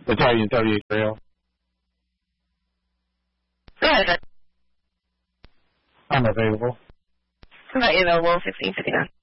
Italian 38 Trail. Go ahead. I'm available. I'm not available, 1659.